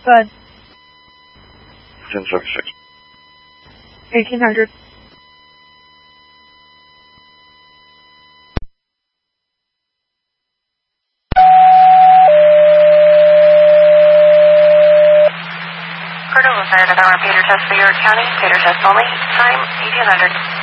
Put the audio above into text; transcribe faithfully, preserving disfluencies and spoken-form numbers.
Good. ten seventy-six. eighteen hundred. Cordova Fire Department, Peter Test for York County. Peter Test only. Time eighteen hundred.